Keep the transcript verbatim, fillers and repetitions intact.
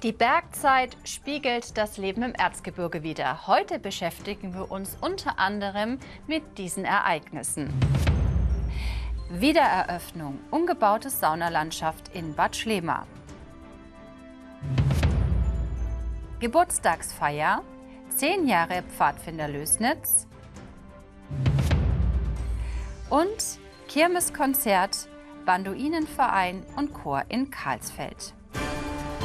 Die Bergzeit spiegelt das Leben im Erzgebirge wider. Heute beschäftigen wir uns unter anderem mit diesen Ereignissen. Wiedereröffnung, umgebautes Saunalandschaft in Bad Schlema. Geburtstagsfeier, zehn Jahre Pfadfinder Lößnitz. Und Kirmeskonzert, Banduinenverein und Chor in Karlsfeld.